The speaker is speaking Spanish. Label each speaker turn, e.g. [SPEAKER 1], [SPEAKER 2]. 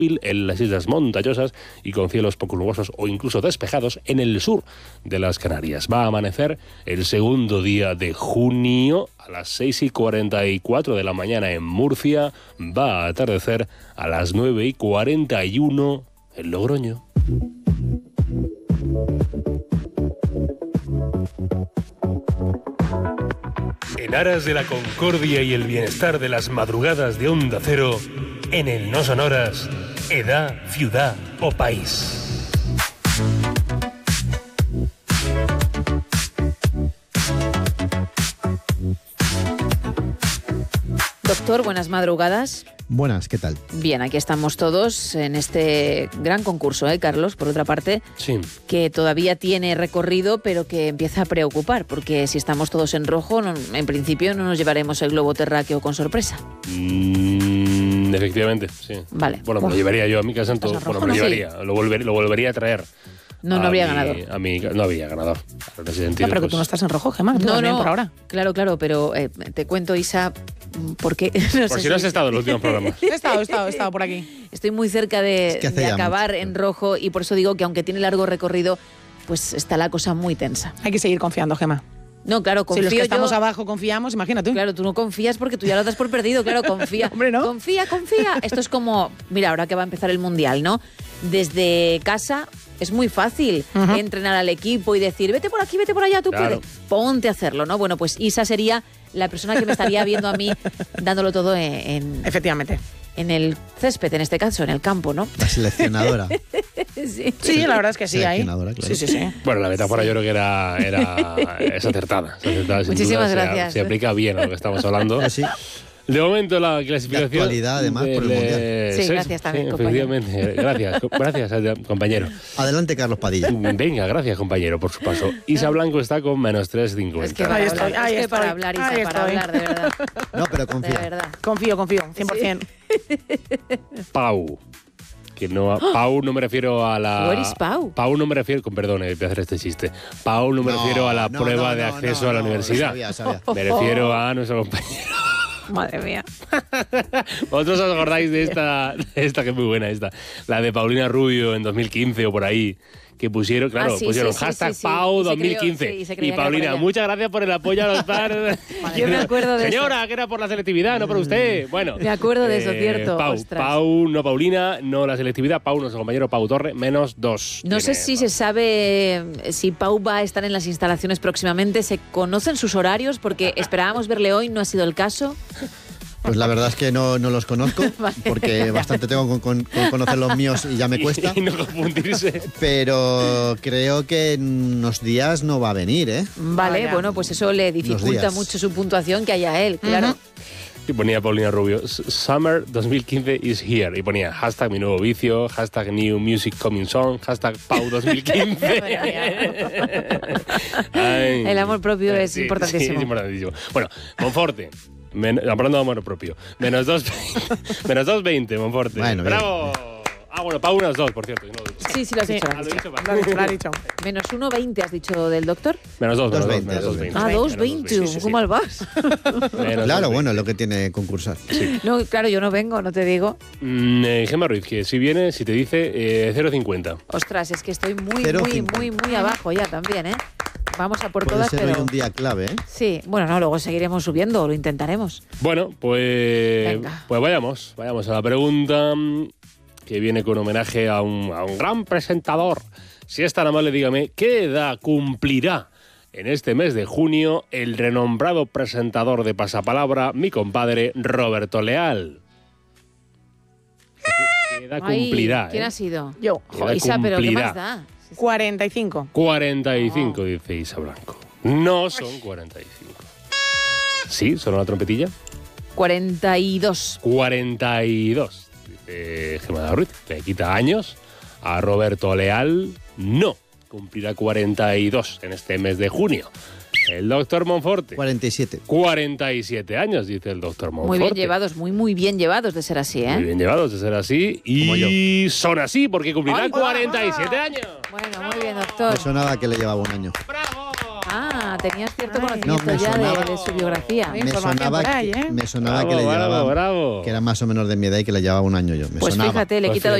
[SPEAKER 1] en las islas montañosas y con cielos poco nubosos o incluso despejados en el sur de las Canarias. Va a amanecer el segundo día de junio a las 6:44 de la mañana en Murcia. Va a atardecer a las 9:41 en Logroño. En aras de la concordia y el bienestar de las madrugadas de Onda Cero, en el No Sonoras, edad, ciudad o país.
[SPEAKER 2] Doctor, buenas madrugadas.
[SPEAKER 3] Buenas, ¿qué tal?
[SPEAKER 2] Bien, aquí estamos todos en este gran concurso, Carlos, por otra parte,
[SPEAKER 1] Sí.
[SPEAKER 2] que todavía tiene recorrido, pero que empieza a preocupar, porque si estamos todos en rojo, en principio no nos llevaremos el globo terráqueo con sorpresa.
[SPEAKER 1] Efectivamente, sí.
[SPEAKER 2] Vale.
[SPEAKER 1] Bueno, me lo llevaría yo a mi casa, entonces,
[SPEAKER 2] ¿Estás en rojo?
[SPEAKER 1] bueno, me lo
[SPEAKER 2] Sí.
[SPEAKER 1] llevaría, lo volvería a traer.
[SPEAKER 2] No habría ganador.
[SPEAKER 1] No habría ganador. En ese sentido,
[SPEAKER 4] pero que
[SPEAKER 1] pues,
[SPEAKER 4] tú no estás en rojo, Gemma. Tú
[SPEAKER 2] No,
[SPEAKER 4] también
[SPEAKER 2] no,
[SPEAKER 4] por ahora.
[SPEAKER 2] Claro, pero te cuento, Isa, porque
[SPEAKER 1] por si no has estado en los últimos programas.
[SPEAKER 4] He estado por aquí.
[SPEAKER 2] estoy muy cerca de
[SPEAKER 3] hace ya
[SPEAKER 2] acabar
[SPEAKER 3] mucho.
[SPEAKER 2] en rojo y por eso digo que aunque tiene largo recorrido, pues está la cosa muy tensa.
[SPEAKER 4] Hay que seguir confiando, Gemma.
[SPEAKER 2] No, claro,
[SPEAKER 4] Si
[SPEAKER 2] confío
[SPEAKER 4] los que estamos
[SPEAKER 2] yo.
[SPEAKER 4] abajo confiamos, imagínate.
[SPEAKER 2] Claro, tú no confías porque tú ya lo das por perdido, claro, confía.
[SPEAKER 4] Hombre, ¿no?
[SPEAKER 2] Confía. Esto es como, mira, ahora que va a empezar el Mundial, ¿no? Desde casa es muy fácil entrenar al equipo y decir, vete por aquí, vete por allá, tú
[SPEAKER 1] Claro.
[SPEAKER 2] puedes. Ponte a hacerlo, ¿no? Bueno, pues Isa sería la persona que me estaría viendo a mí dándolo todo en
[SPEAKER 4] Efectivamente.
[SPEAKER 2] el césped, en este caso, en el campo, ¿no?
[SPEAKER 3] La seleccionadora.
[SPEAKER 2] Sí.
[SPEAKER 4] Sí, la verdad es que sí, ahí.
[SPEAKER 3] Seleccionadora, claro.
[SPEAKER 4] Sí.
[SPEAKER 1] Bueno, la metáfora yo creo que es acertada. Sin
[SPEAKER 2] Muchísimas
[SPEAKER 1] duda,
[SPEAKER 2] gracias.
[SPEAKER 1] Se aplica bien a lo que estamos hablando.
[SPEAKER 3] Sí.
[SPEAKER 1] De momento la clasificación...
[SPEAKER 3] De actualidad, además, por el Mundial.
[SPEAKER 2] Sí, gracias también, compañero.
[SPEAKER 1] Efectivamente. Gracias, compañero.
[SPEAKER 3] Adelante, Carlos Padilla.
[SPEAKER 1] Venga, gracias, compañero, por su paso. Isa Blanco está con menos 3,50.
[SPEAKER 2] Es que
[SPEAKER 4] Ahí estoy,
[SPEAKER 2] es que para hablar, Isa,
[SPEAKER 4] ahí
[SPEAKER 2] para
[SPEAKER 4] estoy.
[SPEAKER 2] hablar, de verdad.
[SPEAKER 3] No, pero
[SPEAKER 2] De
[SPEAKER 3] confía.
[SPEAKER 2] verdad.
[SPEAKER 4] Confío, 100%.
[SPEAKER 1] Pau. Pau no me refiero a la...
[SPEAKER 2] Where is Pau?
[SPEAKER 1] Pau no me refiero... Perdón, voy a hacer este chiste. Pau no me refiero a la prueba de acceso a la universidad.
[SPEAKER 3] Sabía.
[SPEAKER 1] Me refiero a nuestro compañero.
[SPEAKER 4] Madre mía.
[SPEAKER 1] ¿Vosotros os acordáis de esta que es muy buena esta? La de Paulina Rubio en 2015 o por ahí. Que pusieron, claro,
[SPEAKER 2] sí,
[SPEAKER 1] pusieron
[SPEAKER 2] sí,
[SPEAKER 1] hashtag
[SPEAKER 2] sí.
[SPEAKER 1] Pau
[SPEAKER 2] Y se
[SPEAKER 1] 2015.
[SPEAKER 2] creyó, sí, se creía
[SPEAKER 1] y
[SPEAKER 2] que era por
[SPEAKER 1] Paulina,
[SPEAKER 2] ella.
[SPEAKER 1] muchas gracias por el apoyo a los padres.
[SPEAKER 2] Yo me acuerdo de
[SPEAKER 1] Señora,
[SPEAKER 2] eso.
[SPEAKER 1] que era por la selectividad, no por usted. Bueno.
[SPEAKER 2] Me acuerdo de eso, cierto. Ostras.
[SPEAKER 1] Pau, no Paulina, no la selectividad. Pau, nuestro compañero Pau Torre, menos 2.
[SPEAKER 2] No sé si se sabe si Pau va a estar en las instalaciones próximamente. ¿Se conocen sus horarios? Porque esperábamos verle hoy, no ha sido el caso.
[SPEAKER 3] Pues la verdad es que no los conozco, porque bastante tengo con conocer los míos y ya me cuesta.
[SPEAKER 1] Y no confundirse.
[SPEAKER 3] Pero creo que en unos días no va a venir, ¿eh?
[SPEAKER 2] Vale,
[SPEAKER 4] Vaya.
[SPEAKER 2] bueno, pues eso le dificulta
[SPEAKER 3] días.
[SPEAKER 2] mucho su puntuación que haya él, claro.
[SPEAKER 1] Y ponía Paulina Rubio, Summer 2015 is here. Y ponía hashtag mi nuevo vicio, hashtag new music coming song, hashtag Pau 2015. Ay.
[SPEAKER 2] El amor propio es
[SPEAKER 1] Sí,
[SPEAKER 2] importantísimo.
[SPEAKER 1] Sí, es importantísimo. Bueno, Monforte. Hablando de amor propio. Menos 2,20, Monforte.
[SPEAKER 3] Bueno, bien.
[SPEAKER 1] ¡Bravo! Bueno, Pau unas 2, por cierto. No lo he dicho.
[SPEAKER 2] Sí, lo has dicho.
[SPEAKER 1] Ah, lo he dicho,
[SPEAKER 4] Lo ha dicho.
[SPEAKER 2] Menos 1,20 has dicho del doctor.
[SPEAKER 1] Menos 2, menos 2,
[SPEAKER 3] 2,20,
[SPEAKER 1] menos 2,20.
[SPEAKER 2] Ah,
[SPEAKER 1] Menos
[SPEAKER 2] 2,20.
[SPEAKER 1] sí, sí.
[SPEAKER 2] ¿Cómo mal vas?
[SPEAKER 1] Menos
[SPEAKER 3] Claro,
[SPEAKER 1] 2,20.
[SPEAKER 3] bueno, es lo que tiene concursar.
[SPEAKER 2] No, claro, yo no vengo, no te digo.
[SPEAKER 1] Gemma Ruiz, que si viene, si te dice 0,50.
[SPEAKER 2] Ostras, es que estoy muy
[SPEAKER 3] 0,50.
[SPEAKER 2] muy abajo ya también, ¿eh? Vamos a por
[SPEAKER 3] Puede
[SPEAKER 2] todas,
[SPEAKER 3] ser hoy
[SPEAKER 2] pero...
[SPEAKER 3] un día clave, ¿eh?
[SPEAKER 2] Sí, bueno, no, luego seguiremos subiendo, lo intentaremos.
[SPEAKER 1] Bueno, pues
[SPEAKER 2] Venga.
[SPEAKER 1] vayamos a la pregunta que viene con homenaje a un gran presentador. Si es tan amable, dígame, ¿qué edad cumplirá en este mes de junio el renombrado presentador de Pasapalabra, mi compadre Roberto Leal? ¿Qué edad
[SPEAKER 2] Ay,
[SPEAKER 1] cumplirá?
[SPEAKER 2] ¿quién ha sido?
[SPEAKER 4] Yo.
[SPEAKER 1] ¿Qué edad
[SPEAKER 2] Isa, pero ¿qué
[SPEAKER 1] cumplirá?
[SPEAKER 2] más da?
[SPEAKER 4] 45.
[SPEAKER 1] 45, dice Isa Blanco. No son 45. ¿Sí? ¿Sonó la trompetilla?
[SPEAKER 2] 42.
[SPEAKER 1] 42, dice Gemma Ruiz. Le quita años a Roberto Leal. No, cumplirá 42 en este mes de junio. El doctor Monforte.
[SPEAKER 3] 47.
[SPEAKER 1] 47 años, dice el doctor Monforte.
[SPEAKER 2] Muy bien llevados, muy bien llevados de ser así, ¿eh?
[SPEAKER 1] Muy bien llevados de ser así.
[SPEAKER 3] Como
[SPEAKER 1] Y son así porque cumplirán
[SPEAKER 2] Ay,
[SPEAKER 1] 47 años.
[SPEAKER 2] Bueno, muy bien, doctor.
[SPEAKER 3] No sonaba que le llevaba un año.
[SPEAKER 1] ¡Bravo!
[SPEAKER 2] Ah, tenías cierto
[SPEAKER 3] No,
[SPEAKER 2] conocimiento
[SPEAKER 3] me
[SPEAKER 2] ya
[SPEAKER 3] sonaba-
[SPEAKER 2] de su biografía.
[SPEAKER 4] Sí.
[SPEAKER 3] Me
[SPEAKER 4] Información
[SPEAKER 3] sonaba,
[SPEAKER 4] por ahí,
[SPEAKER 3] que,
[SPEAKER 4] ¿eh?
[SPEAKER 3] me sonaba
[SPEAKER 1] Bravo,
[SPEAKER 3] que le
[SPEAKER 1] bravo,
[SPEAKER 3] llevaba,
[SPEAKER 1] bravo.
[SPEAKER 3] que era más o menos de mi edad y que le llevaba un año yo. Me
[SPEAKER 2] Pues
[SPEAKER 3] sonaba.
[SPEAKER 2] fíjate, le he
[SPEAKER 1] Pues
[SPEAKER 2] quitado